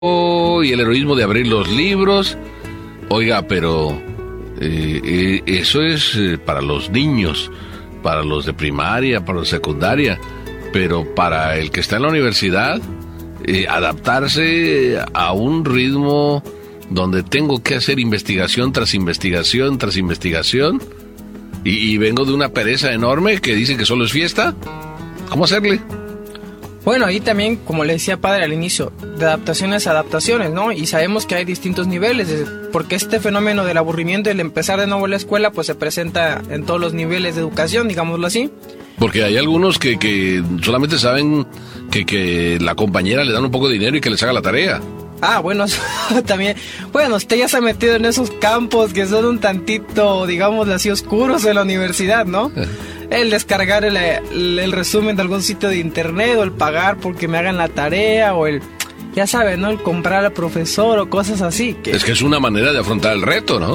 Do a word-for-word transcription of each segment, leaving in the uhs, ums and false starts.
y el heroísmo de abrir los libros. Oiga, pero eh, eh, eso es eh, para los niños, para los de primaria, para los de secundaria, pero para el que está en la universidad, eh, adaptarse a un ritmo donde tengo que hacer investigación tras investigación tras investigación, y, y vengo de una pereza enorme que dicen que solo es fiesta. ¿Cómo hacerle? Bueno, ahí también, como le decía padre al inicio, de adaptaciones a adaptaciones, ¿no? Y sabemos que hay distintos niveles, porque este fenómeno del aburrimiento y el empezar de nuevo la escuela, pues se presenta en todos los niveles de educación, digámoslo así. Porque hay algunos que, que solamente saben que, que la compañera le dan un poco de dinero y que les haga la tarea. Ah, bueno, también, bueno, usted ya se ha metido en esos campos que son un tantito, digámoslo así, oscuros de la universidad, ¿no? El descargar el, el, el resumen de algún sitio de internet, o el pagar porque me hagan la tarea, o el, ya sabe, ¿no? El comprar al profesor o cosas así. Que... Es que es una manera de afrontar el reto, ¿no?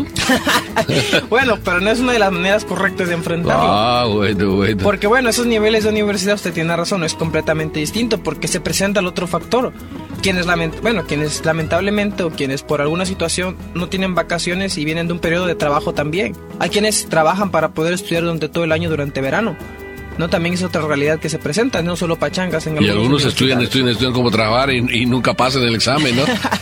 Bueno, pero no es una de las maneras correctas de enfrentarlo. Ah, bueno, bueno. Porque bueno, esos niveles de universidad, usted tiene razón, es completamente distinto, porque se presenta el otro factor. Quienes, lament bueno, quienes lamentablemente o quienes por alguna situación no tienen vacaciones y vienen de un periodo de trabajo también. Hay quienes trabajan para poder estudiar durante todo el año durante verano. No, también es otra realidad que se presenta, no solo pachangas. En y algunos estudian, estudian, estudian como trabajar y, y nunca pasan el examen, ¿no?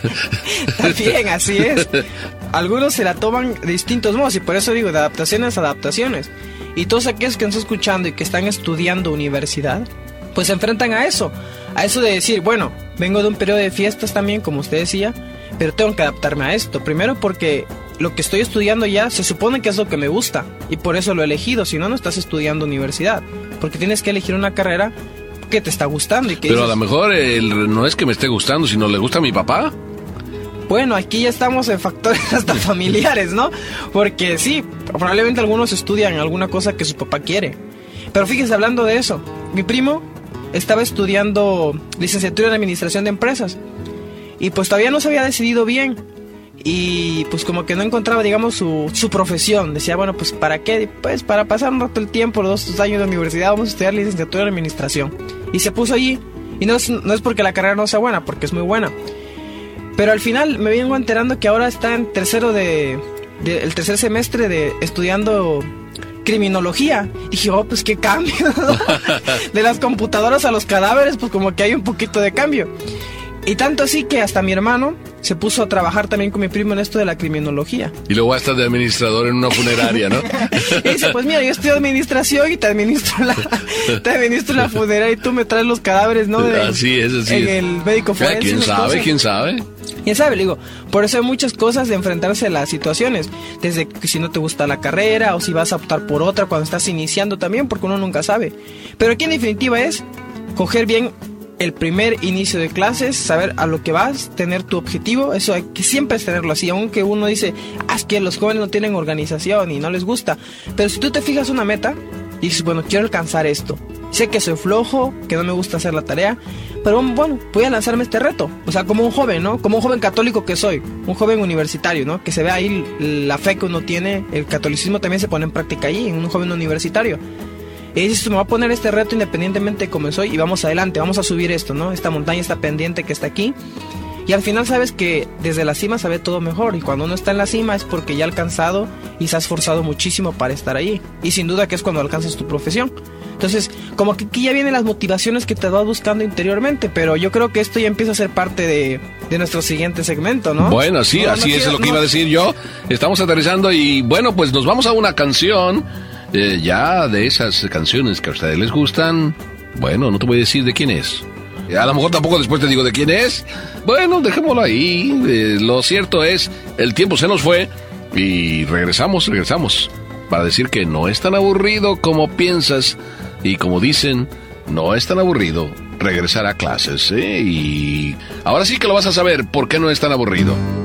También, así es. Algunos se la toman de distintos modos, y por eso digo, de adaptaciones a adaptaciones. Y todos aquellos que nos están escuchando y que están estudiando universidad, pues se enfrentan a eso. A eso de decir, bueno, vengo de un periodo de fiestas también, como usted decía, pero tengo que adaptarme a esto. Primero porque lo que estoy estudiando ya se supone que es lo que me gusta, y por eso lo he elegido. Si no, no estás estudiando universidad, porque tienes que elegir una carrera que te está gustando y que pero dices, a lo mejor el, no es que me esté gustando, sino le gusta a mi papá. Bueno, aquí ya estamos en factores hasta familiares, ¿no? Porque sí, probablemente algunos estudian alguna cosa que su papá quiere. Pero fíjense, hablando de eso, mi primo estaba estudiando licenciatura en administración de empresas, y pues todavía no se había decidido bien, y pues como que no encontraba, digamos, su, su profesión. Decía, bueno, pues ¿para qué? Pues para pasar un rato el tiempo, los dos años de universidad, vamos a estudiar licenciatura en administración. Y se puso allí, y no es, no es porque la carrera no sea buena, porque es muy buena. Pero al final me vengo enterando que ahora está en tercero de, de el tercer semestre de estudiando criminología. Dije, oh, pues qué cambio, ¿no? De las computadoras a los cadáveres, pues como que hay un poquito de cambio. Y tanto así que hasta mi hermano se puso a trabajar también con mi primo en esto de la criminología. Y luego hasta de administrador en una funeraria, ¿no? Y dice, pues mira, yo estudio administración y te administro la, te administro la funeraria y tú me traes los cadáveres, ¿no? De, así es, así en es. el médico forense. ¿Quién sabe? Cosas. ¿Quién sabe? ¿Quién sabe? Le digo, por eso hay muchas cosas de enfrentarse a las situaciones. Desde que si no te gusta la carrera, o si vas a optar por otra cuando estás iniciando también, porque uno nunca sabe. Pero aquí en definitiva es coger bien el primer inicio de clases, saber a lo que vas, tener tu objetivo. Eso hay que siempre es tenerlo así, aunque uno dice, ah, es que los jóvenes no tienen organización y no les gusta. Pero si tú te fijas una meta y dices, bueno, quiero alcanzar esto, sé que soy flojo, que no me gusta hacer la tarea, pero bueno, voy a lanzarme este reto. O sea, como un joven, ¿no? Como un joven católico que soy, un joven universitario, ¿no? Que se ve ahí la fe que uno tiene, el catolicismo también se pone en práctica ahí, en un joven universitario. Y dices, me voy a poner este reto independientemente de cómo soy, y vamos adelante, vamos a subir esto, ¿no? Esta montaña, esta pendiente que está aquí. Y al final sabes que desde la cima se ve todo mejor, y cuando uno está en la cima es porque ya ha alcanzado y se ha esforzado muchísimo para estar ahí. Y sin duda que es cuando alcanzas tu profesión. Entonces, como que aquí ya vienen las motivaciones que te vas buscando interiormente, pero yo creo que esto ya empieza a ser parte de, de nuestro siguiente segmento, ¿no? Bueno, sí, no, así no, es no, lo que no. iba a decir yo. Estamos aterrizando y bueno, pues nos vamos a una canción. Eh, ya de esas canciones que a ustedes les gustan, bueno, no te voy a decir de quién es. A lo mejor tampoco después te digo de quién es. Bueno, dejémoslo ahí. Eh, lo cierto es, el tiempo se nos fue y regresamos, regresamos para decir que no es tan aburrido como piensas, y como dicen, no es tan aburrido regresar a clases, ¿eh? Y ahora sí que lo vas a saber por qué no es tan aburrido.